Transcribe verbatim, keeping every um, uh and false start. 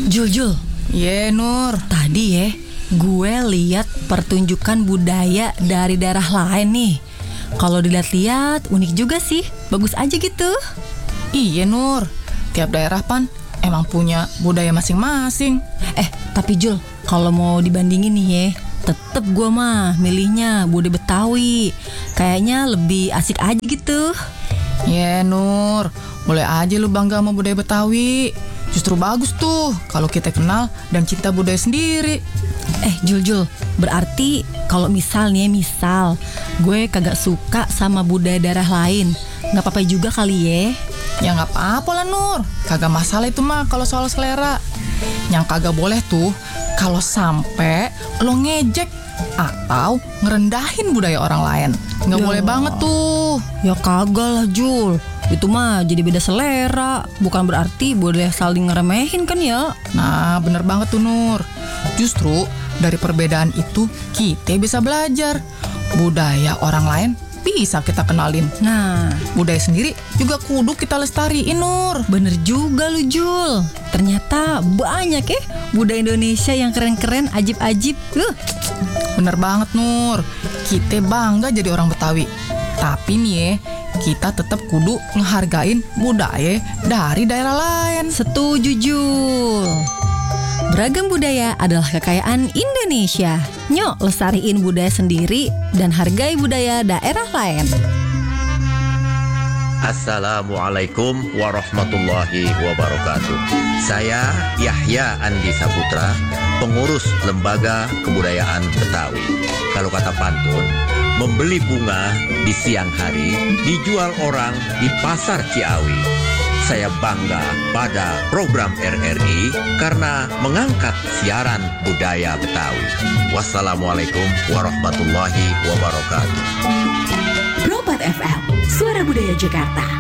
Jul, Jul. Ye, Nur. Tadi ya, gue lihat pertunjukan budaya dari daerah lain nih. Kalau dilihat-lihat unik juga sih, bagus aja gitu. Iya, Nur. Tiap daerah pan emang punya budaya masing-masing. Eh, tapi Jul, kalau mau dibandingin nih ya, tetep gue mah milihnya budaya Betawi. Kayaknya lebih asik aja gitu. Ye, Nur. Boleh aja lu bangga sama budaya Betawi. Justru bagus tuh kalau kita kenal dan cinta budaya sendiri. Eh Jul, Jul, berarti kalau misal nih misal gue kagak suka sama budaya daerah lain, gak apa-apa juga kali ya? Ya gak apa-apa lah Nur, kagak masalah itu mah kalau soal selera. Yang kagak boleh tuh kalau sampai lo ngejek atau ngerendahin budaya orang lain. Gak Ya. boleh banget tuh. Ya kagak lah Jul, itu mah jadi beda selera. Bukan berarti boleh saling ngeremehin kan ya? Nah bener banget tuh Nur. Justru dari perbedaan itu kita bisa belajar. Budaya orang lain bisa kita kenalin. Nah, Budaya sendiri juga kudu kita lestariin Nur. bener juga lu Jul. Ternyata banyak ya budaya Indonesia yang keren-keren, ajib-ajib. Uh. Bener banget Nur. Kita bangga jadi orang Betawi. Tapi nih ya, kita tetap kudu ngehargain budaya dari daerah lain. Setuju Jul. Beragam budaya adalah kekayaan Indonesia. Nyok lestariin budaya sendiri dan hargai budaya daerah lain. Assalamualaikum warahmatullahi wabarakatuh. Saya Yahya Andi Saputra, pengurus Lembaga Kebudayaan Betawi. Kalau kata pantun, membeli bunga di siang hari, dijual orang di pasar Ciawi. Saya bangga pada program R R I karena mengangkat siaran budaya Betawi. Wassalamualaikum warahmatullahi wabarakatuh. Pro empat F M, Suara Budaya Jakarta.